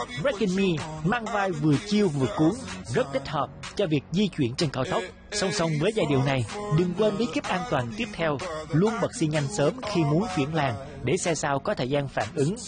Wrecking Me mang vai vừa chill vừa cuốn, rất thích hợp cho việc di chuyển trên cao tốc. Song song với giai điệu này, đừng quên bí kíp an toàn tiếp theo, luôn bật xi nhan sớm khi muốn chuyển làn để xe sau có thời gian phản ứng